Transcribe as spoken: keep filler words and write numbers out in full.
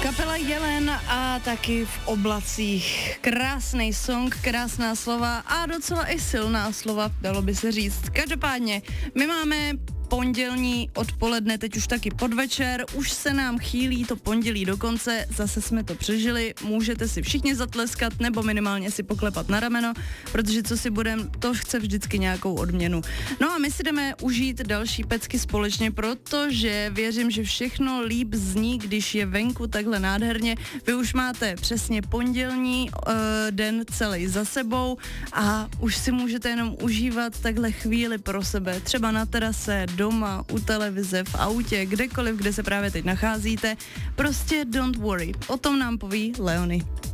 Kapela Jelen a taky v oblacích. Krásný song, krásná slova a docela i silná slova, dalo by se říct. Každopádně, my máme pondělní odpoledne, teď už taky podvečer, už se nám chýlí to pondělí do konce, zase jsme to přežili, můžete si všichni zatleskat nebo minimálně si poklepat na rameno, protože co si budem, to chce vždycky nějakou odměnu. No a my si jdeme užít další pecky společně, protože věřím, že všechno líp zní, když je venku takhle nádherně. Vy už máte přesně pondělní uh, den celý za sebou a už si můžete jenom užívat takhle chvíli pro sebe, třeba na terase, doma, u televize, v autě, kdekoliv, kde se právě teď nacházíte. Prostě don't worry. O tom nám poví Leony.